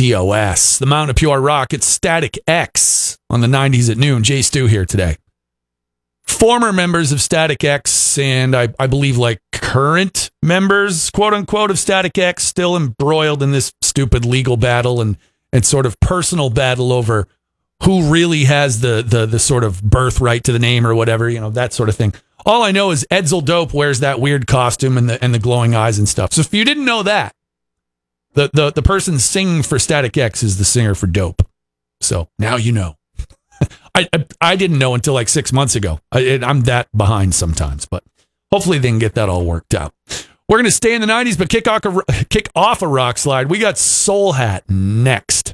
TOS, the Mountain of Pure Rock. It's Static X on the 90s at noon. Jay Stu here today. Former members of Static X and I believe like current members, quote unquote, of Static X still embroiled in this stupid legal battle and sort of personal battle over who really has the sort of birthright to the name or whatever, that sort of thing. All I know is Edsel Dope wears that weird costume and the glowing eyes and stuff. So if you didn't know that, the person singing for Static X is the singer for Dope. So now you know. I didn't know until like 6 months ago. I'm that behind sometimes, but hopefully they can get that all worked out. We're going to stay in the 90s, but kick off a rock slide. We got Soul Hat next.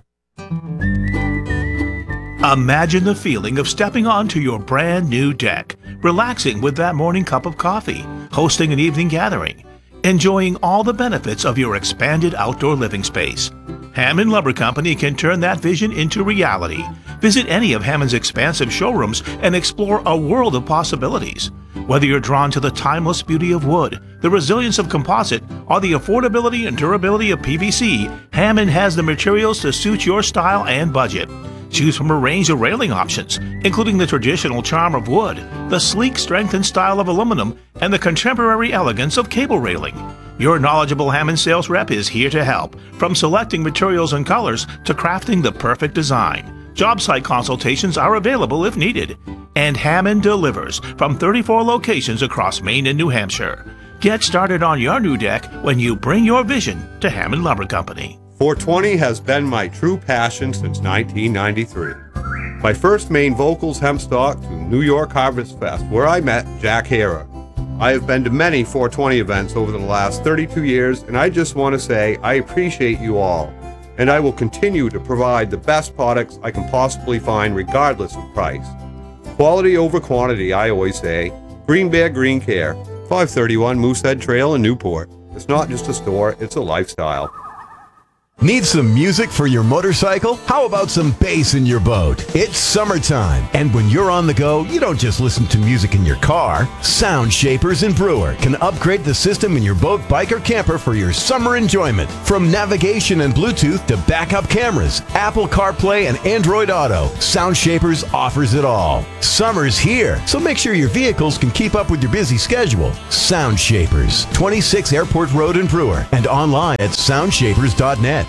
Imagine the feeling of stepping onto your brand new deck, relaxing with that morning cup of coffee, hosting an evening gathering, enjoying all the benefits of your expanded outdoor living space. Hammond Lumber Company can turn that vision into reality. Visit any of Hammond's expansive showrooms and explore a world of possibilities. Whether you're drawn to the timeless beauty of wood, the resilience of composite, or the affordability and durability of PVC, Hammond has the materials to suit your style and budget. Choose from a range of railing options, including the traditional charm of wood, the sleek strength and style of aluminum, and the contemporary elegance of cable railing. Your knowledgeable Hammond sales rep is here to help, from selecting materials and colors to crafting the perfect design. Job site consultations are available if needed. And Hammond delivers from 34 locations across Maine and New Hampshire. Get started on your new deck when you bring your vision to Hammond Lumber Company. 420 has been my true passion since 1993. My first main vocals hempstock to New York Harvest Fest, where I met Jack Hara. I have been to many 420 events over the last 32 years, and I just want to say I appreciate you all, and I will continue to provide the best products I can possibly find regardless of price. Quality over quantity, I always say. Green Bear Green Care, 531 Moosehead Trail in Newport. It's not just a store, it's a lifestyle. Need some music for your motorcycle? How about some bass in your boat? It's summertime, and when you're on the go, you don't just listen to music in your car. Sound Shapers in Brewer can upgrade the system in your boat, bike, or camper for your summer enjoyment. From navigation and Bluetooth to backup cameras, Apple CarPlay, and Android Auto, Sound Shapers offers it all. Summer's here, so make sure your vehicles can keep up with your busy schedule. Sound Shapers, 26 Airport Road in Brewer, and online at soundshapers.net.